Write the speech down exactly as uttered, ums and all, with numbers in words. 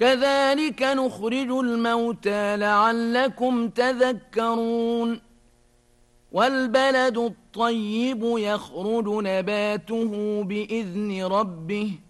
كذلك نخرج الموتى لعلكم تذكرون والبلد الطيب يخرج نباته بإذن ربه